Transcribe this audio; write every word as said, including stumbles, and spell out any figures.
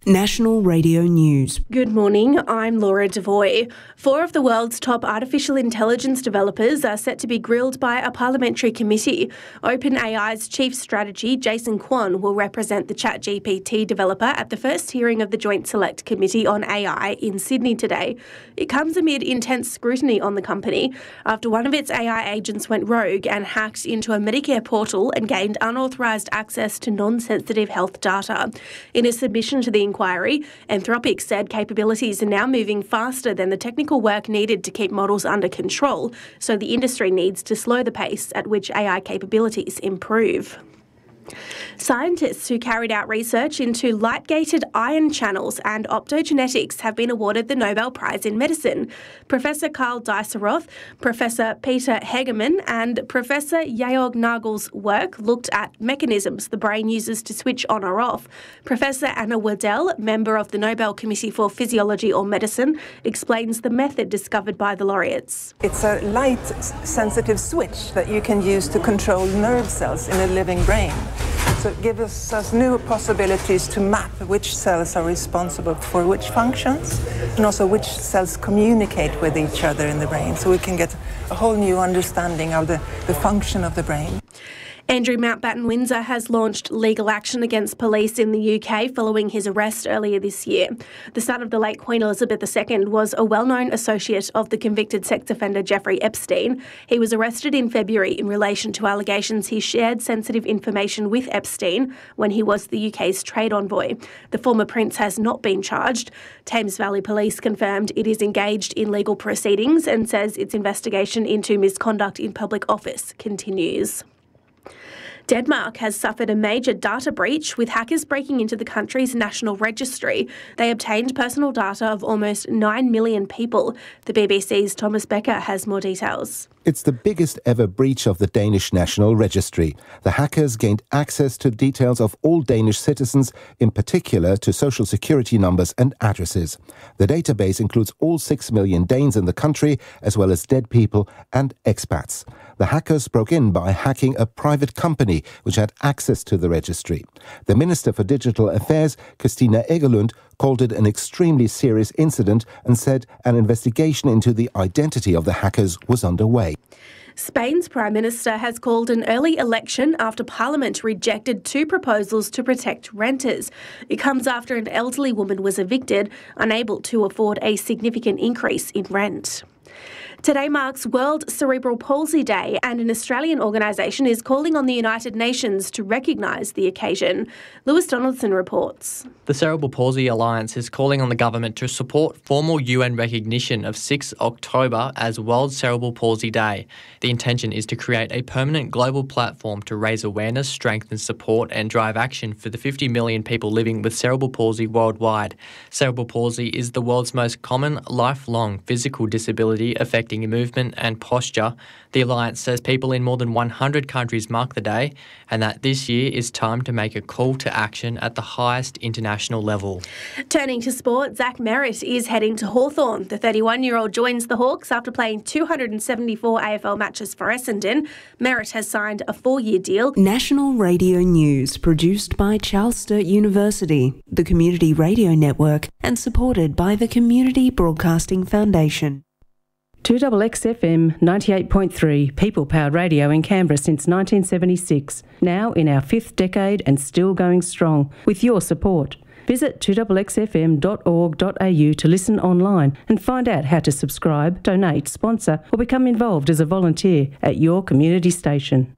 National Radio News. Good morning, I'm Laura Devoy. Four of the world's top artificial intelligence developers are set to be grilled by a parliamentary committee. OpenAI's chief strategy, Jason Kwon, will represent the ChatGPT developer at the first hearing of the Joint Select Committee on A I in Sydney today. It comes amid intense scrutiny on the company after one of its A I agents went rogue and hacked into a Medicare portal and gained unauthorised access to non-sensitive health data. In a submission to the inquiry, Anthropic said capabilities are now moving faster than the technical work needed to keep models under control, so the industry needs to slow the pace at which A I capabilities improve. Scientists who carried out research into light-gated ion channels and optogenetics have been awarded the Nobel Prize in Medicine. Professor Karl Dieseroth, Professor Peter Hegemann and Professor Georg Nagel's work looked at mechanisms the brain uses to switch on or off. Professor Anna Waddell, member of the Nobel Committee for Physiology or Medicine, explains the method discovered by the laureates. It's a light-sensitive switch that you can use to control nerve cells in a living brain. So it gives us, us new possibilities to map which cells are responsible for which functions and also which cells communicate with each other in the brain. So we can get a whole new understanding of the, the function of the brain. Andrew Mountbatten-Windsor has launched legal action against police in the U K following his arrest earlier this year. The son of the late Queen Elizabeth the Second was a well-known associate of the convicted sex offender Jeffrey Epstein. He was arrested in February in relation to allegations he shared sensitive information with Epstein when he was the U K's trade envoy. The former prince has not been charged. Thames Valley Police confirmed it is engaged in legal proceedings and says its investigation into misconduct in public office continues. Denmark has suffered a major data breach with hackers breaking into the country's national registry. They obtained personal data of almost nine million people. The B B C's Thomas Becker has more details. It's the biggest ever breach of the Danish National Registry. The hackers gained access to details of all Danish citizens, in particular to social security numbers and addresses. The database includes all six million Danes in the country, as well as dead people and expats. The hackers broke in by hacking a private company which had access to the registry. The Minister for Digital Affairs, Christina Egelund, called it an extremely serious incident and said an investigation into the identity of the hackers was underway. Spain's Prime Minister has called an early election after Parliament rejected two proposals to protect renters. It comes after an elderly woman was evicted, unable to afford a significant increase in rent. Today marks World Cerebral Palsy Day, and an Australian organisation is calling on the United Nations to recognise the occasion. Lewis Donaldson reports. The Cerebral Palsy Alliance is calling on the government to support formal U N recognition of the sixth of October as World Cerebral Palsy Day. The intention is to create a permanent global platform to raise awareness, strengthen support and drive action for the fifty million people living with cerebral palsy worldwide. Cerebral palsy is the world's most common lifelong physical disability affecting movement and posture. The Alliance says people in more than one hundred countries mark the day and that this year is time to make a call to action at the highest international level. Turning to sport, Zach Merritt is heading to Hawthorn. The thirty-one-year-old joins the Hawks after playing two hundred seventy-four A F L matches for Essendon. Merritt has signed a four-year deal. National Radio News, produced by Charles Sturt University, the Community Radio Network, and supported by the Community Broadcasting Foundation. two X X F M ninety-eight point three, people-powered radio in Canberra since nineteen seventy-six. Now in our fifth decade and still going strong, with your support. Visit two X X F M dot org dot A U to listen online and find out how to subscribe, donate, sponsor or become involved as a volunteer at your community station.